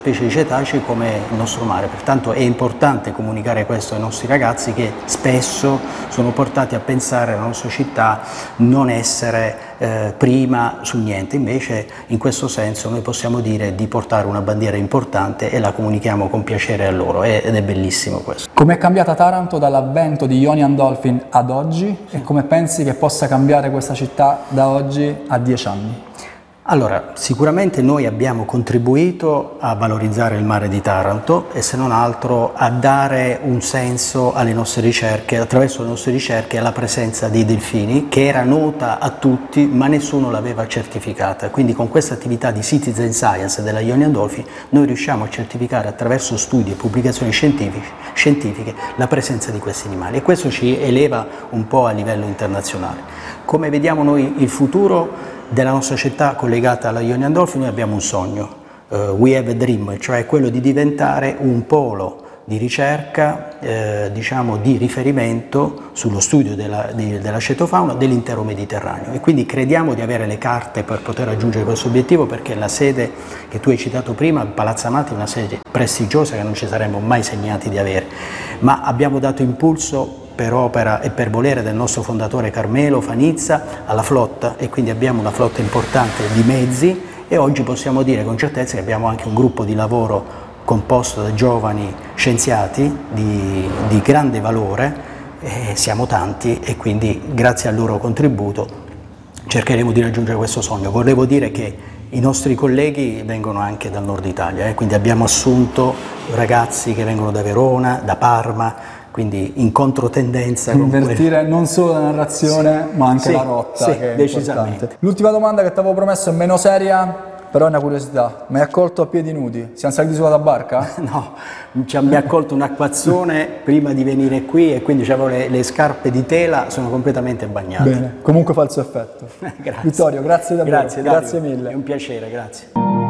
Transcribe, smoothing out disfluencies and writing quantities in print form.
specie di cetacei come il nostro mare. Pertanto è importante comunicare questo ai nostri ragazzi, che spesso sono portati a pensare alla nostra città non essere prima su niente. Invece in questo senso noi possiamo dire di portare una bandiera importante e la comunichiamo con piacere a loro, ed è bellissimo questo. Come è cambiata Taranto dall'avvento di Ionian Dolphin ad oggi e come pensi che possa cambiare questa città da oggi a 10 anni? Allora, sicuramente noi abbiamo contribuito a valorizzare il mare di Taranto e, se non altro, a dare un senso alle nostre ricerche, attraverso le nostre ricerche, alla presenza dei delfini, che era nota a tutti ma nessuno l'aveva certificata. Quindi con questa attività di citizen science della Ionian Dolphin noi riusciamo a certificare, attraverso studi e pubblicazioni scientifiche, la presenza di questi animali, e questo ci eleva un po' a livello internazionale. Come vediamo noi il futuro della nostra città collegata alla Ionian Dolphin? Noi abbiamo un sogno, we have a dream, cioè quello di diventare un polo di ricerca, diciamo di riferimento sullo studio della cetofauna dell'intero Mediterraneo, e quindi crediamo di avere le carte per poter raggiungere questo obiettivo, perché la sede che tu hai citato prima, Palazzo Amati, è una sede prestigiosa che non ci saremmo mai segnati di avere, ma abbiamo dato impulso per opera e per volere del nostro fondatore Carmelo Fanizza alla flotta, e quindi abbiamo una flotta importante di mezzi, e oggi possiamo dire con certezza che abbiamo anche un gruppo di lavoro composto da giovani scienziati di grande valore, siamo tanti, e quindi grazie al loro contributo cercheremo di raggiungere questo sogno. Volevo dire che i nostri colleghi vengono anche dal nord Italia, quindi abbiamo assunto ragazzi che vengono da Verona, da Parma, quindi in controtendenza. Invertire non solo la narrazione, ma anche la rotta, sì, che è decisamente importante. L'ultima domanda che ti avevo promesso è meno seria, però è una curiosità. Mi hai accolto a piedi nudi? Siamo saliti sulla barca? No, mi ha accolto un acquazzone prima di venire qui, e quindi avevo le scarpe di tela, sono completamente bagnate. Bene, comunque fa il suo effetto. Grazie. Vittorio, grazie davvero. Grazie, grazie mille. È un piacere, grazie.